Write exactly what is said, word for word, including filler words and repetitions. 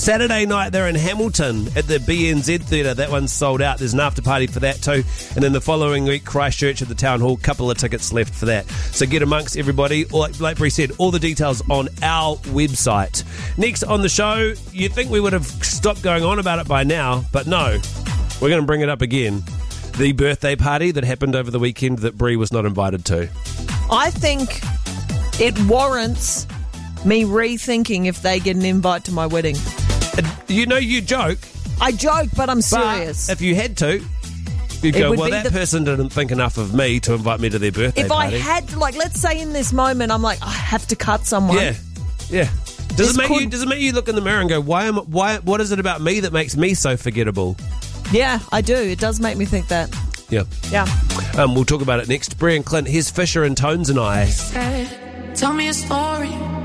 Saturday night, they're in Hamilton at the B N Z Theatre. That one's sold out. There's an after party for that too. And then the following week, Christchurch at the Town Hall. Couple of tickets left for that. So get amongst everybody. Like, like Bree said, all the details on our website. Next on the show, you'd think we would have stopped going on about it by now, but no. We're going to bring it up again. The birthday party that happened over the weekend that Bree was not invited to. I think it warrants me rethinking if they get an invite to my wedding. You know, you joke. I joke, but I'm serious. But if you had to, you'd go, would well, be that the- person didn't think enough of me to invite me to their birthday If party. I had, like, let's say in this moment, I'm like, I have to cut someone. Yeah, yeah. Does This it make could- you? Does it make you look in the mirror and go, why am? Why? What is it about me that makes me so forgettable? Yeah, I do. It does make me think that. Yeah. Yeah. Um, we'll talk about it next. Bree and Clint, here's Fisher and Tones and I. Tell me a story.